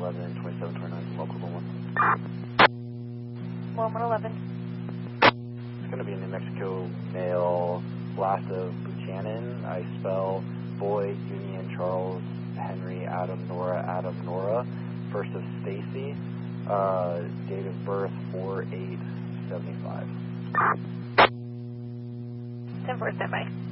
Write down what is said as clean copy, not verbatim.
11, 27, 29, local 1. 1111. It's going to be a New Mexico male, last of Buchanan. I spell boy, Union, Charles, Henry, Adam, Nora, first of Stacy, date of birth 4/8/75. 10-4, standby.